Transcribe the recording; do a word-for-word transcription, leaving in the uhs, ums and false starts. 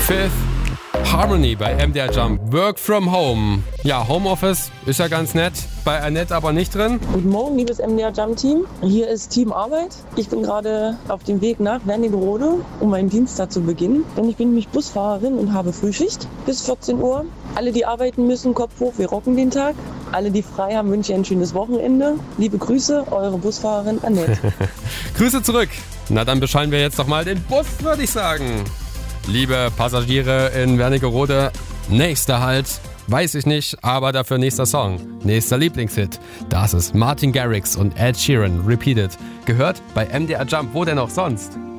Fifth Harmony bei M D R Jump. Work from Home. Ja, Homeoffice ist ja ganz nett, bei Annette aber nicht drin. Guten Morgen, liebes M D R Jump Team. Hier ist Team Arbeit. Ich bin gerade auf dem Weg nach Wernigerode, um meinen Dienst da zu beginnen. Denn ich bin nämlich Busfahrerin und habe Frühschicht bis vierzehn Uhr. Alle, die arbeiten müssen, Kopf hoch, wir rocken den Tag. Alle, die frei haben, wünsche ich ein schönes Wochenende. Liebe Grüße, eure Busfahrerin Annette. Grüße zurück. Na, dann beschallen wir jetzt doch mal den Bus, würde ich sagen. Liebe Passagiere in Wernigerode, nächster Halt, weiß ich nicht, aber dafür nächster Song, nächster Lieblingshit. Das ist Martin Garrix und Ed Sheeran, Repeated. Gehört bei M D R Jump, wo denn auch sonst?